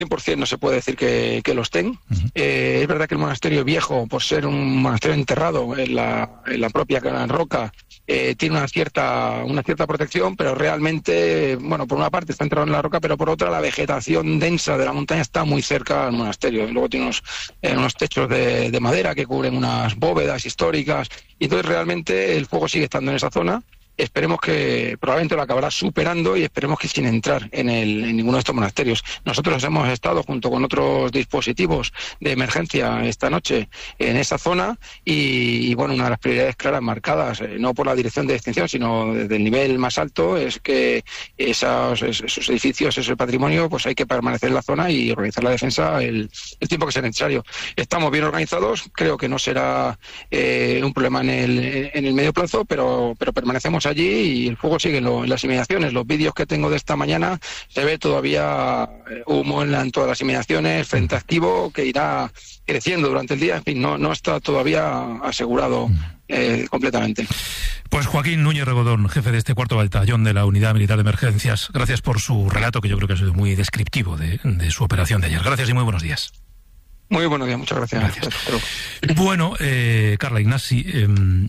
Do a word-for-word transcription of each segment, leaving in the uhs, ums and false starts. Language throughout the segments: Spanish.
cien por ciento no se puede decir que, que lo estén. Uh-huh. Eh, es verdad que el monasterio viejo, por ser un monasterio enterrado en la, en la propia roca, eh, tiene una cierta una cierta protección, pero realmente, bueno, por una parte está enterrado en la roca, pero por otra la vegetación densa de la montaña está muy cerca al monasterio. Y luego tiene unos, eh, unos techos de, de madera que cubren unas bóvedas históricas, y entonces realmente el fuego sigue estando en esa zona. Esperemos que probablemente lo acabará superando y esperemos que sin entrar en, el, en ninguno de estos monasterios. Nosotros hemos estado junto con otros dispositivos de emergencia esta noche en esa zona y, y bueno, una de las prioridades claras marcadas, eh, no por la dirección de extinción, sino desde el nivel más alto, es que esos, esos edificios, ese patrimonio, pues hay que permanecer en la zona y organizar la defensa el, el tiempo que sea necesario. Estamos bien organizados, creo que no será eh, un problema en el, en el medio plazo, pero, pero permanecemos allí y el fuego sigue en, lo, en las inmediaciones. Los vídeos que tengo de esta mañana se ve todavía humo en, la, en todas las inmediaciones, frente activo que irá creciendo durante el día. En fin, no, no está todavía asegurado eh, completamente. Pues Joaquín Núñez Regodón, jefe de este cuarto batallón de la Unidad Militar de Emergencias, gracias por su relato, que yo creo que ha sido muy descriptivo de, de su operación de ayer. Gracias y muy buenos días. Muy buenos días, muchas gracias. gracias. Bueno, eh, Carla Ignasi, eh,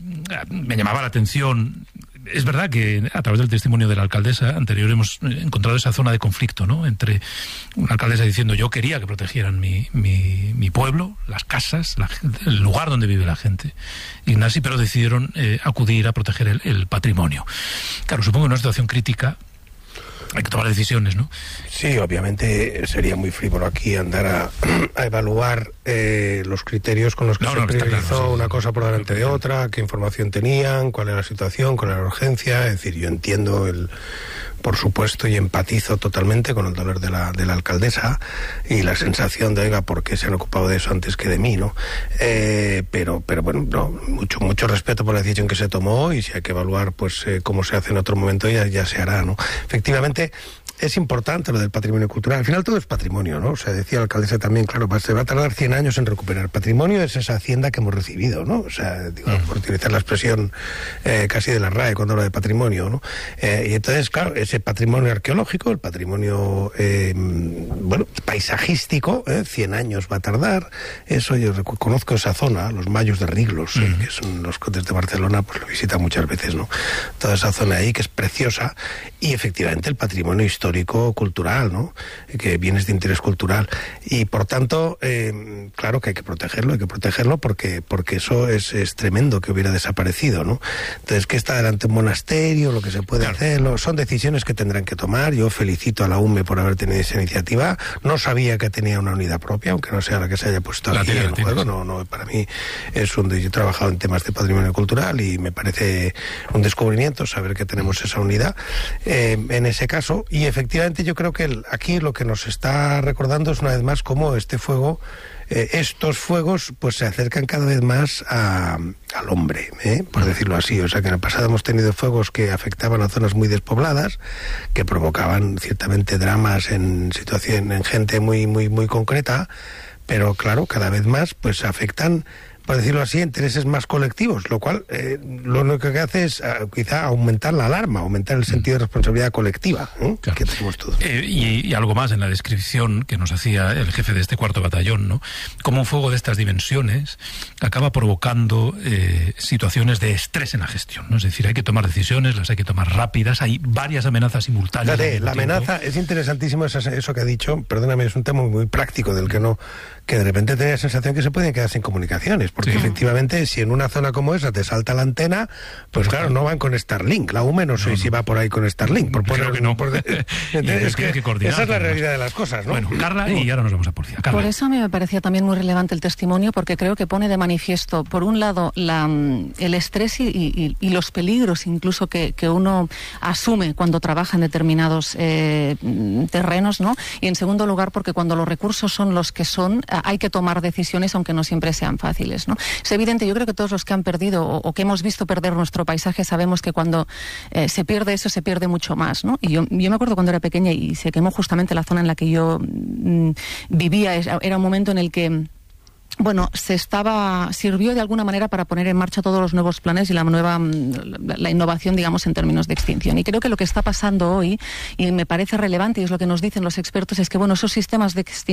me llamaba la atención. Es verdad que a través del testimonio de la alcaldesa anterior hemos encontrado esa zona de conflicto, ¿no? Entre una alcaldesa diciendo yo quería que protegieran mi, mi, mi pueblo, las casas, la, el lugar donde vive la gente, Ignasi, pero decidieron eh, acudir a proteger el, el patrimonio. Claro, supongo que en una situación crítica hay que tomar decisiones, ¿no? Sí, obviamente sería muy frívolo aquí andar a, a evaluar eh, los criterios con los que no, se no, priorizó claro, sí, una cosa por delante de otra, qué información tenían, cuál era la situación, cuál era la urgencia. Es decir, yo entiendo el... por supuesto, y empatizo totalmente con el dolor de la, de la alcaldesa y la sensación de, oiga, ¿por qué se han ocupado de eso antes que de mí, no? Eh, pero, pero bueno, no, mucho, mucho respeto por la decisión que se tomó y si hay que evaluar, pues, eh, cómo se hace en otro momento, ya, ya se hará, ¿no? Efectivamente, es importante lo del patrimonio cultural. Al final todo es patrimonio, ¿no? O sea, decía la alcaldesa también, claro, se va a tardar cien años en recuperar. Patrimonio es esa hacienda que hemos recibido, ¿no? O sea, digo, por utilizar la expresión eh, casi de la R A E cuando habla de patrimonio, ¿no? Eh, y entonces, claro, ese patrimonio arqueológico, el patrimonio, eh, bueno, paisajístico, eh, cien años va a tardar. Eso yo conozco esa zona, los Mayos de Riglos, eh, que son los cotes de Barcelona, pues lo visitan muchas veces, ¿no? Toda esa zona ahí que es preciosa y efectivamente el patrimonio histórico cultural, ¿no? Que bienes de interés cultural y por tanto, eh, claro que hay que protegerlo, hay que protegerlo porque porque eso es, es tremendo que hubiera desaparecido, ¿no? Entonces, que está delante un monasterio, lo que se puede claro. hacer, lo, son decisiones que tendrán que tomar. Yo felicito a la U M E por haber tenido esa iniciativa. No sabía que tenía una unidad propia, aunque no sea la que se haya puesto aquí en juego. No, no, para mí es un... Yo he trabajado en temas de patrimonio cultural y me parece un descubrimiento saber que tenemos esa unidad eh, en ese caso. Y efectivamente yo creo que el, aquí lo que nos está recordando es una vez más cómo este fuego, eh, estos fuegos pues se acercan cada vez más a, al hombre, ¿eh? Por decirlo así. O sea que en el pasado hemos tenido fuegos que afectaban a zonas muy despobladas, que provocaban ciertamente dramas en situación, en gente muy, muy, muy concreta, pero claro, cada vez más pues afectan, por decirlo así, intereses más colectivos, lo cual eh, lo único que hace es uh, quizá aumentar la alarma, aumentar el sentido de responsabilidad colectiva ¿eh? claro. que tenemos todos. Eh, y, y algo más en la descripción que nos hacía el jefe de este cuarto batallón, ¿no? Como un fuego de estas dimensiones acaba provocando eh, situaciones de estrés en la gestión, ¿no? Es decir, hay que tomar decisiones, las hay que tomar rápidas, hay varias amenazas simultáneas. Fíjate, la amenaza, es interesantísimo eso, eso que ha dicho, perdóname, es un tema muy práctico del que no, que de repente tenía la sensación que se pueden quedar sin comunicaciones. Porque sí. efectivamente, si en una zona como esa te salta la antena, pues claro, no van con Starlink. La U M E no sé no, no. si va por ahí con Starlink. Por Creo poner, que no. Por de... es que, que coordinar, esa es la realidad de las cosas, ¿no? Bueno, Carla, y ahora nos vamos a policía. Carla. Por eso a mí me parecía también muy relevante el testimonio, porque creo que pone de manifiesto, por un lado, la, el estrés y, y, y los peligros incluso que, que uno asume cuando trabaja en determinados eh, terrenos, ¿no? Y en segundo lugar, porque cuando los recursos son los que son, hay que tomar decisiones, aunque no siempre sean fáciles, ¿no? Es evidente, yo creo que todos los que han perdido o, o que hemos visto perder nuestro paisaje sabemos que cuando eh, se pierde eso, se pierde mucho más, ¿no? Y yo, yo me acuerdo cuando era pequeña y se quemó justamente la zona en la que yo mmm, vivía, era un momento en el que bueno, se estaba, sirvió de alguna manera para poner en marcha todos los nuevos planes y la nueva, la, la innovación, digamos, en términos de extinción. Y creo que lo que está pasando hoy, y me parece relevante, y es lo que nos dicen los expertos, es que, bueno, esos sistemas de extinción